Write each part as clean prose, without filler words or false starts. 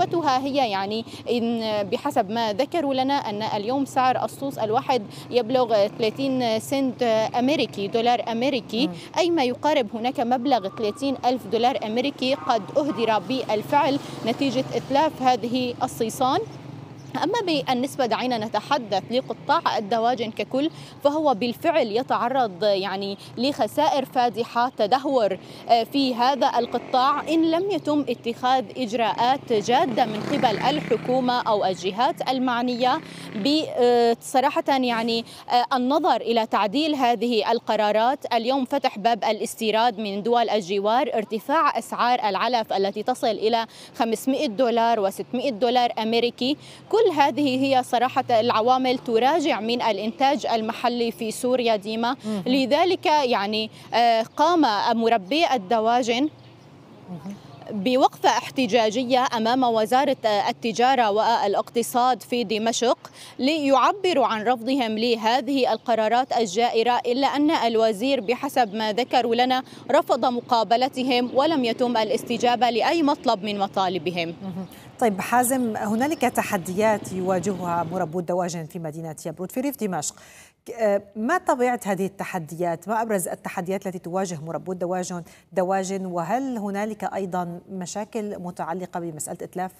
تكلفتها هي يعني إن بحسب ما ذكروا لنا أن اليوم سعر الصوص الواحد يبلغ 30 سنت أمريكي، دولار أمريكي، أي ما يقارب هناك مبلغ 30 ألف دولار أمريكي قد أهدر بالفعل نتيجة إتلاف هذه الصيصان. أما بالنسبة دعينا نتحدث لقطاع الدواجن ككل، فهو بالفعل يتعرض يعني لخسائر فادحة، تدهور في هذا القطاع إن لم يتم اتخاذ إجراءات جادة من قبل الحكومة أو الجهات المعنية بصراحة يعني النظر إلى تعديل هذه القرارات. اليوم فتح باب الاستيراد من دول الجوار، ارتفاع أسعار العلف التي تصل إلى 500 دولار و600 دولار أمريكي. كل هذه هي صراحة العوامل تراجع من الإنتاج المحلي في سوريا ديما. لذلك يعني قام مربي الدواجن بوقفة احتجاجية أمام وزارة التجارة والاقتصاد في دمشق ليعبروا عن رفضهم لهذه القرارات الجائرة، إلا أن الوزير بحسب ما ذكروا لنا رفض مقابلتهم ولم يتم الاستجابة لأي مطلب من مطالبهم. طيب حازم، هنالك تحديات يواجهها مربو الدواجن في مدينة يبرود في ريف دمشق، ما طبيعة هذه التحديات؟ ما أبرز التحديات التي تواجه مربو الدواجن وهل هنالك أيضا مشاكل متعلقة بمسألة إتلاف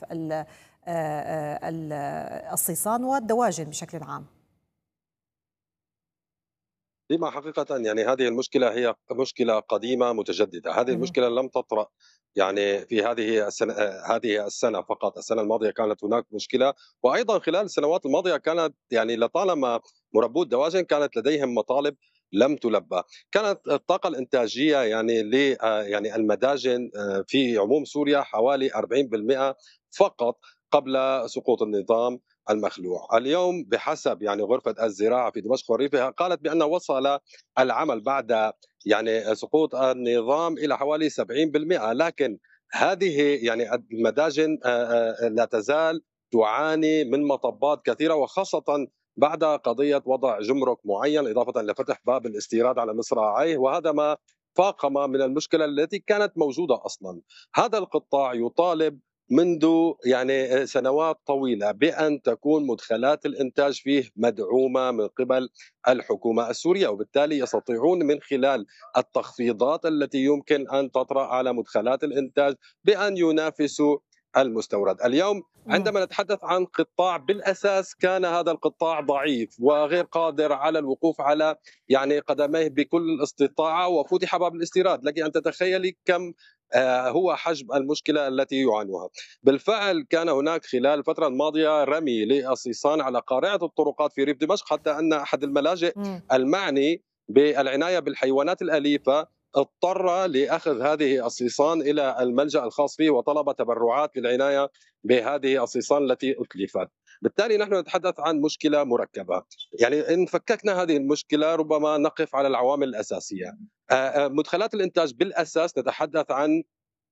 الصيصان والدواجن بشكل عام؟ لما حقيقة يعني هذه المشكلة هي مشكلة قديمة متجددة. هذه المشكلة لم تطرأ يعني في هذه السنة فقط. السنة الماضية كانت هناك مشكلة، وأيضا خلال السنوات الماضية كانت يعني لطالما مربو الدواجن كانت لديهم مطالب لم تلبى. كانت الطاقة الإنتاجية يعني يعني المداجن في عموم سوريا حوالي 40% فقط قبل سقوط النظام المخلوع. اليوم بحسب يعني غرفة الزراعة في دمشق وريفها قالت بأن وصل العمل بعد يعني سقوط النظام إلى حوالي 70%، لكن هذه يعني المداجن لا تزال تعاني من مطبات كثيرة، وخاصة بعد قضية وضع جمرك معين إضافة لفتح باب الاستيراد على مصراعيه، وهذا ما فاقم من المشكلة التي كانت موجودة أصلا. هذا القطاع يطالب منذ يعني سنوات طويلة بأن تكون مدخلات الإنتاج فيه مدعومة من قبل الحكومة السورية، وبالتالي يستطيعون من خلال التخفيضات التي يمكن أن تطرأ على مدخلات الإنتاج بأن ينافسوا المستورد. اليوم عندما نتحدث عن قطاع بالأساس كان هذا القطاع ضعيف وغير قادر على الوقوف على يعني قدميه بكل استطاعة، وفتح باب الاستيراد. لك أن تتخيلي كم هو حجم المشكلة التي يعانوها. بالفعل كان هناك خلال الفترة الماضية رمي للصيصان على قارعة الطرقات في ريف دمشق، حتى أن أحد الملاجئ المعني بالعناية بالحيوانات الأليفة اضطر لأخذ هذه الصيصان إلى الملجأ الخاص به وطلب تبرعات للعناية بهذه الصيصان التي أتلفت. بالتالي نحن نتحدث عن مشكلة مركبة. يعني إن فككنا هذه المشكلة ربما نقف على العوامل الأساسية. مدخلات الإنتاج بالأساس نتحدث عن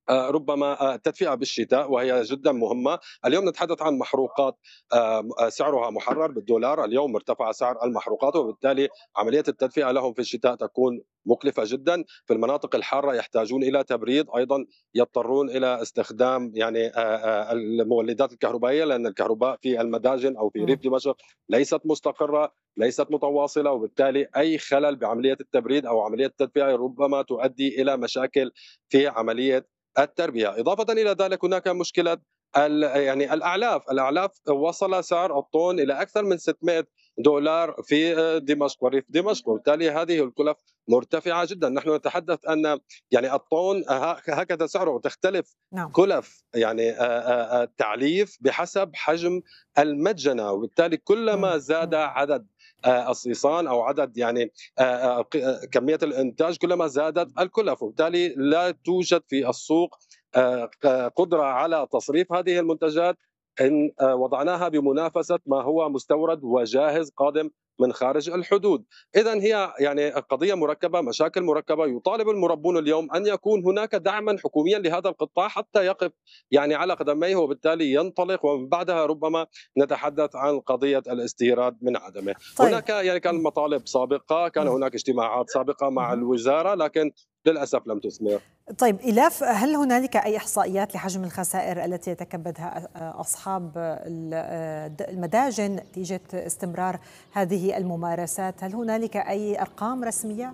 ربما التدفئة بالشتاء وهي جدا مهمة. اليوم نتحدث عن محروقات سعرها محرر بالدولار. اليوم ارتفع سعر المحروقات، وبالتالي عملية التدفئة لهم في الشتاء تكون مكلفة جدا. في المناطق الحارة يحتاجون إلى تبريد، أيضا يضطرون إلى استخدام يعني المولدات الكهربائية، لأن الكهرباء في المداجن أو في ريف دمشق ليست مستقرة، ليست متواصلة، وبالتالي أي خلل بعملية التبريد أو عملية التدفئة ربما تؤدي إلى مشاكل في عملية التربية. إضافة إلى ذلك هناك مشكلة يعني الأعلاف وصل سعر الطن إلى أكثر من 600 دولار في دمشق وريف دمشق، وبالتالي هذه الكلف مرتفعة جدا. نحن نتحدث أن يعني الطن هكذا سعره تختلف. نعم. كلف يعني التعليف بحسب حجم المدجنة، وبالتالي كلما زاد عدد الصيصان أو عدد يعني كمية الإنتاج كلما زادت الكلف، وبالتالي لا توجد في السوق قدرة على تصريف هذه المنتجات إن وضعناها بمنافسة ما هو مستورد وجاهز قادم من خارج الحدود. إذا هي يعني قضية مركبة، مشاكل مركبة. يطالب المربون اليوم أن يكون هناك دعما حكوميا لهذا القطاع حتى يقف يعني على قدميه وبالتالي ينطلق، ومن بعدها ربما نتحدث عن قضية الاستيراد من عدمه. طيب. هناك يعني كان مطالب سابقة، كان هناك اجتماعات سابقة مع الوزارة، لكن للاسف لم تثمر. طيب إلاف، هل هنالك أي إحصائيات لحجم الخسائر التي يتكبدها أصحاب المداجن نتيجة استمرار هذه الممارسات؟ هل هنالك أي أرقام رسمية؟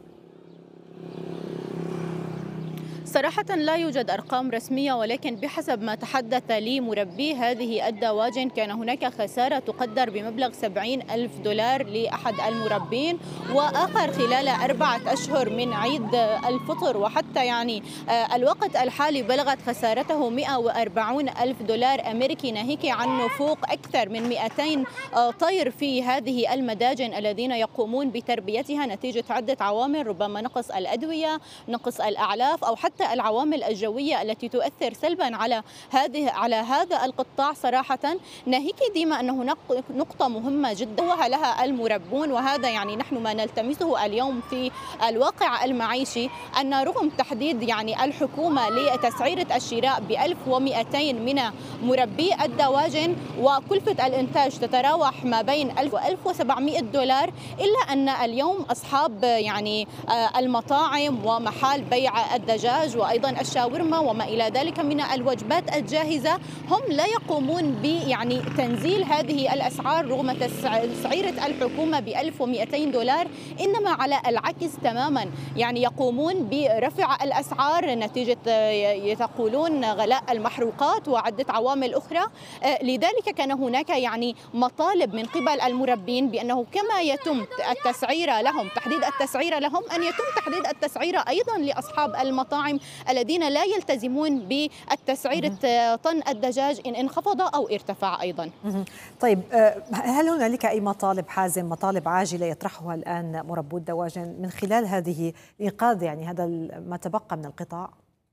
صراحة لا يوجد أرقام رسمية، ولكن بحسب ما تحدث لي مربي هذه الدواجن كان هناك خسارة تقدر بمبلغ 70,000 دولار لأحد المربين، وآخر خلال 4 أشهر من عيد الفطر وحتى الوقت الحالي بلغت خسارته 140,000 دولار أمريكي، ناهيك عن نفوق أكثر من 200 طير في هذه المداجن الذين يقومون بتربيتها نتيجة عدة عوامل، ربما نقص الأدوية، نقص الأعلاف، أو حتى العوامل الجوية التي تؤثر سلبا على هذا القطاع صراحة. ناهيك ديما أنه نقطة مهمة جدا لها المربون، وهذا نحن ما نلتمسه اليوم في الواقع المعيشي، أن رغم تحديد الحكومة لتسعيرة الشراء ب 1200 من مربي الدواجن، وكلفة الإنتاج تتراوح ما بين 1000 و 1700 دولار، إلا أن اليوم أصحاب المطاعم ومحال بيع الدجاج وأيضا الشاورما وما إلى ذلك من الوجبات الجاهزة هم لا يقومون بتنزيل هذه الأسعار رغم تسعيرة الحكومة ب 1200 دولار، إنما على العكس تماما، يقومون برفع الأسعار نتيجة يقولون غلاء المحروقات وعدة عوامل أخرى. لذلك كان هناك مطالب من قبل المربين بأنه كما يتم التسعير لهم، تحديد التسعير لهم، أن يتم تحديد التسعير أيضا لأصحاب المطاعم الذين لا يلتزمون بالتسعير طن الدجاج إن انخفض أو ارتفع أيضا. طيب، هل هنالك أي مطالب حازم، مطالب عاجلة يطرحها الآن مربو الدواجن من خلال هذه إنقاذ هذا ما تبقى من القطاع؟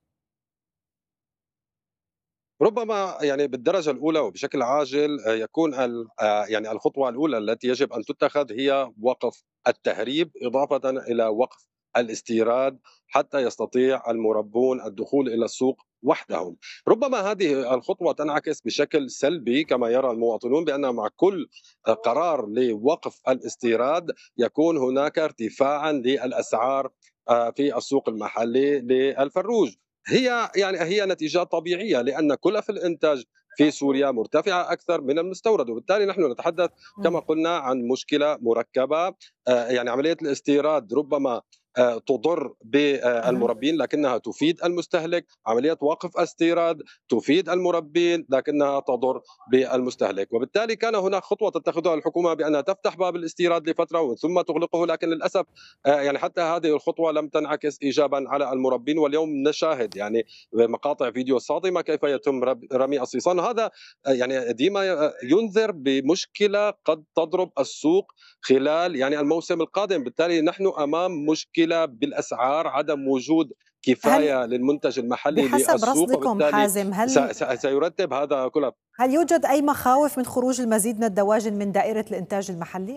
ربما بالدرجة الأولى وبشكل عاجل يكون الخطوة الأولى التي يجب أن تتخذ هي وقف التهريب إضافة إلى وقف الاستيراد حتى يستطيع المربون الدخول إلى السوق وحدهم. ربما هذه الخطوة تنعكس بشكل سلبي كما يرى المواطنون، بأن مع كل قرار لوقف الاستيراد يكون هناك ارتفاعا للأسعار في السوق المحلي للفروج. هي نتيجات طبيعية، لأن كلف الإنتاج في سوريا مرتفعة أكثر من المستورد، وبالتالي نحن نتحدث كما قلنا عن مشكلة مركبة. عملية الاستيراد ربما تضر بالمربين لكنها تفيد المستهلك، عملية وقف استيراد تفيد المربين لكنها تضر بالمستهلك، وبالتالي كان هناك خطوة تتخذها الحكومة بأنها تفتح باب الاستيراد لفترة وثم تغلقه، لكن للأسف حتى هذه الخطوة لم تنعكس إيجابا على المربين. واليوم نشاهد مقاطع فيديو صادمة كيف يتم رمي الصيصان. هذا ديما ينذر بمشكلة قد تضرب السوق خلال الموسم القادم. بالتالي نحن أمام مشكلة بالأسعار، عدم وجود كفاية للمنتج المحلي بحسب للسوق، رصدكم حازم، سيرتب هذا كله. هل يوجد أي مخاوف من خروج المزيد من الدواجن من دائرة الإنتاج المحلي؟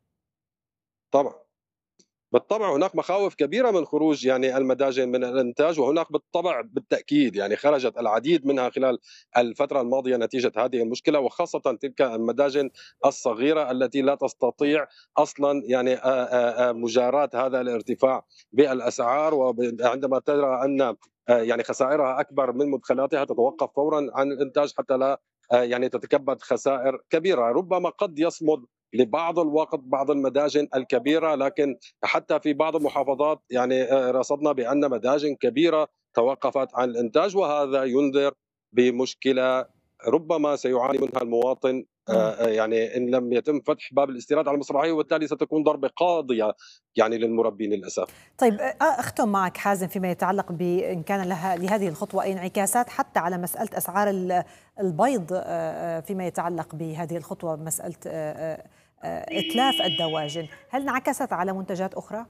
طبعا بالطبع هناك مخاوف كبيرة من خروج المداجن من الإنتاج، وهناك بالطبع بالتأكيد خرجت العديد منها خلال الفترة الماضية نتيجة هذه المشكلة، وخاصة تلك المداجن الصغيرة التي لا تستطيع أصلا مجاراة هذا الارتفاع بالأسعار، وعندما ترى أن خسائرها أكبر من مدخلاتها تتوقف فورا عن الإنتاج حتى لا تتكبد خسائر كبيرة. ربما قد يصمد لبعض الوقت بعض المداجن الكبيرة، لكن حتى في بعض المحافظات رصدنا بأن مداجن كبيرة توقفت عن الإنتاج، وهذا ينذر بمشكلة ربما سيعاني منها المواطن إن لم يتم فتح باب الاستيراد على المسرحية، وبالتالي ستكون ضربة قاضية للمربين للأسف. طيب، أختم معك حازم فيما يتعلق بإن كان لهذه الخطوة أي انعكاسات حتى على مسألة أسعار البيض، فيما يتعلق بهذه الخطوة بمسألة إتلاف الدواجن، هل انعكست على منتجات أخرى؟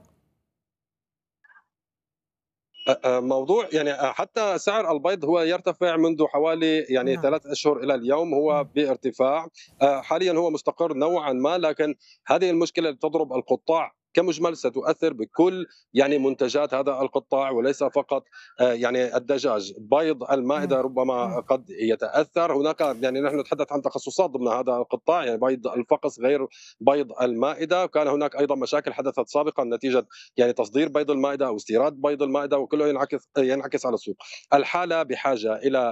موضوع حتى سعر البيض هو يرتفع منذ حوالي 3 أشهر إلى اليوم، هو بارتفاع. حاليا هو مستقر نوعا ما، لكن هذه المشكلة تضرب القطاع كمجمل ستؤثر بكل يعني منتجات هذا القطاع، وليس فقط يعني الدجاج. بيض المائدة ربما قد يتأثر. هناك يعني نحن نتحدث عن تخصصات ضمن هذا القطاع، يعني بيض الفقس غير بيض المائدة. كان هناك أيضا مشاكل حدثت سابقا نتيجة يعني تصدير بيض المائدة أو استيراد بيض المائدة، وكله ينعكس على السوق. الحالة بحاجة إلى